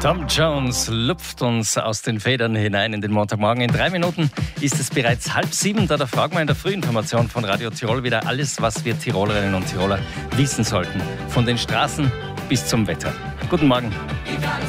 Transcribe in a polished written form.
Tom Jones lupft uns aus den Federn hinein in den Montagmorgen. In 3 Minuten ist es bereits 6:30. Da fragen wir in der Frühinformation von Radio Tirol wieder alles, was wir Tirolerinnen und Tiroler wissen sollten. Von den Straßen bis zum Wetter. Guten Morgen.